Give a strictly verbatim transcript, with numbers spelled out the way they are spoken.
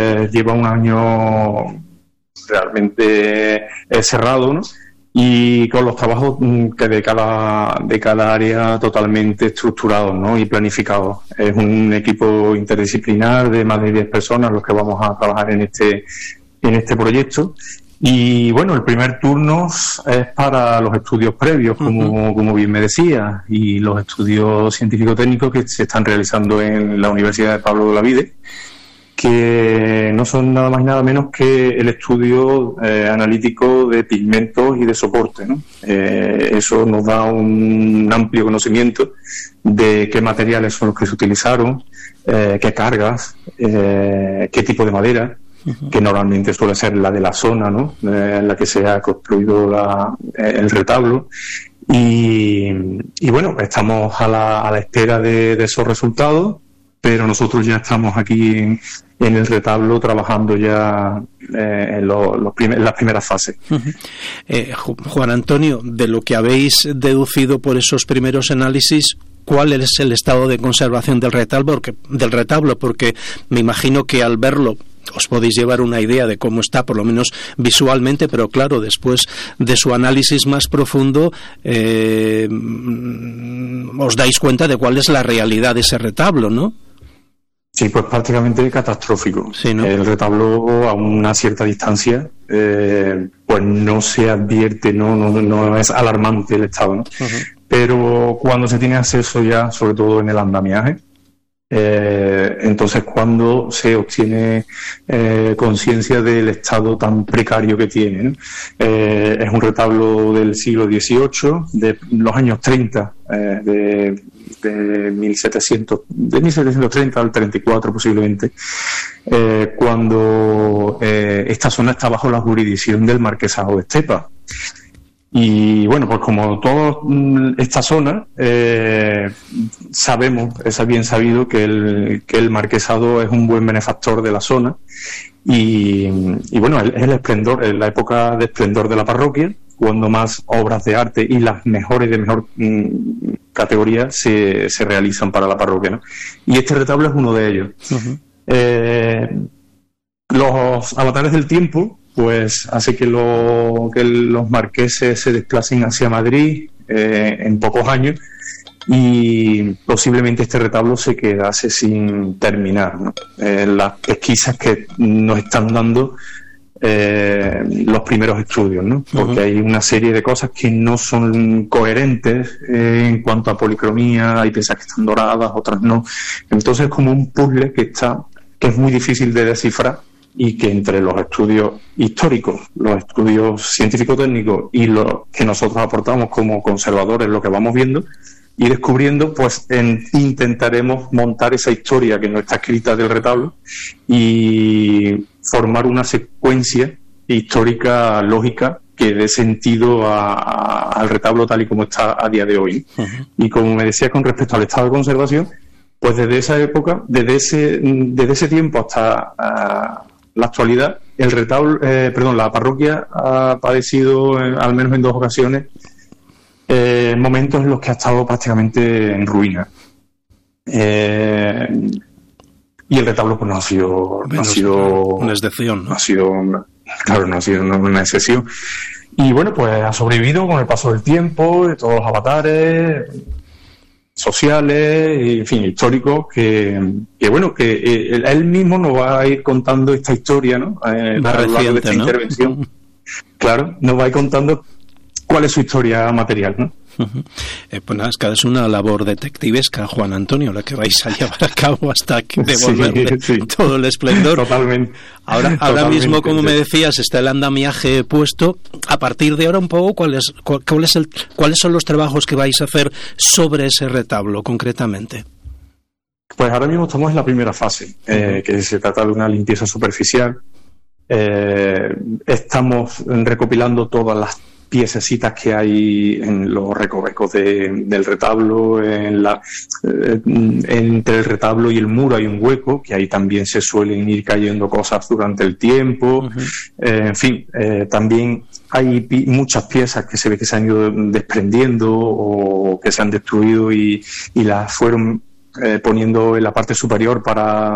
eh, lleva un año realmente eh, cerrado, ¿no? Y con los trabajos que de cada de cada área totalmente estructurados, ¿no? Y planificados. Es un equipo interdisciplinar de más de diez personas los que vamos a trabajar en este en este proyecto. Y bueno, el primer turno es para los estudios previos, como, uh-huh. como bien me decía, y los estudios científico-técnicos que se están realizando en la Universidad de Pablo de Olavide, que no son nada más y nada menos que el estudio eh, analítico de pigmentos y de soporte, ¿no? Eh, eso nos da un amplio conocimiento de qué materiales son los que se utilizaron, eh, qué cargas, eh, qué tipo de madera, uh-huh. que normalmente suele ser la de la zona, ¿no? Eh, en la que se ha construido la, el retablo. Y, y bueno, estamos a la, a la espera de, de esos resultados, pero nosotros ya estamos aquí en, en el retablo trabajando ya eh, en, lo, los primer, en las primeras fases. Uh-huh. eh, Juan Antonio, de lo que habéis deducido por esos primeros análisis, ¿cuál es el estado de conservación del retablo? Porque, del retablo, porque me imagino que al verlo os podéis llevar una idea de cómo está, por lo menos visualmente, pero claro, después de su análisis más profundo eh, os dais cuenta de cuál es la realidad de ese retablo, ¿no? Sí, pues prácticamente catastrófico. Sí, ¿no? El retablo a una cierta distancia eh, pues no se advierte, no, no, no es alarmante el estado, ¿no? Uh-huh. Pero cuando se tiene acceso ya, sobre todo en el andamiaje, Eh, entonces cuando se obtiene eh, conciencia del estado tan precario que tiene, ¿no? Eh, es un retablo del siglo dieciocho, de los años treinta, eh, de, de mil setecientos, de mil setecientos treinta al treinta y cuatro posiblemente, eh, cuando eh, esta zona está bajo la jurisdicción del Marquesado de Estepa. Y bueno, pues como toda esta zona, eh, sabemos, es bien sabido que el, que el marquesado es un buen benefactor de la zona y, y bueno, es el esplendor, es la época de esplendor de la parroquia, cuando más obras de arte y las mejores de mejor mm, categoría se, se realizan para la parroquia, ¿no? Y este retablo es uno de ellos. Uh-huh. Eh, los avatares del tiempo pues hace que, lo, que los marqueses se desplacen hacia Madrid eh, en pocos años y posiblemente este retablo se quedase sin terminar, ¿no? Eh, las pesquisas que nos están dando eh, los primeros estudios, ¿no? Porque uh-huh. hay una serie de cosas que no son coherentes eh, en cuanto a policromía, hay piezas que están doradas, otras no. Entonces es como un puzzle que está que es muy difícil de descifrar y que entre los estudios históricos, los estudios científico-técnicos y los que nosotros aportamos como conservadores, lo que vamos viendo y descubriendo, pues en, intentaremos montar esa historia que no está escrita del retablo y formar una secuencia histórica lógica que dé sentido a, a, al retablo tal y como está a día de hoy. Uh-huh. Y como me decía con respecto al estado de conservación, pues desde esa época, desde ese, desde ese tiempo hasta uh, la actualidad, el retablo, eh, perdón, la parroquia ha padecido, eh, al menos en dos ocasiones, eh, momentos en los que ha estado prácticamente en ruina. Eh, y el retablo pues no ha sido, no ha sido una excepción, ¿no? No ha sido, claro, no ha sido una, una excepción. Y bueno, pues ha sobrevivido con el paso del tiempo, de todos los avatares sociales y, en fin, históricos que, que bueno, que eh, él mismo nos va a ir contando esta historia, ¿no? Eh, Más a lo largo reciente, de esta ¿no? intervención. Claro, nos va a ir contando cuál es su historia material, ¿no? Uh-huh. Eh, pues nada, es que es una labor detectivesca, Juan Antonio, la que vais a llevar a cabo hasta que devolverle sí, sí. todo el esplendor. Totalmente. Ahora, ahora Totalmente, mismo, como sí. me decías, está el andamiaje puesto. A partir de ahora, un poco, ¿cuál es, cuál, cuál es el, ¿cuáles son los trabajos que vais a hacer sobre ese retablo, concretamente? Pues ahora mismo estamos en la primera fase, eh, que se trata de una limpieza superficial. Eh, estamos recopilando todas las piececitas que hay en los recovecos de, del retablo, en la, eh, entre el retablo y el muro hay un hueco, que ahí también se suelen ir cayendo cosas durante el tiempo. Uh-huh. Eh, en fin, eh, también hay pi- muchas piezas que se ve que se han ido desprendiendo o que se han destruido y, y las fueron eh, poniendo en la parte superior para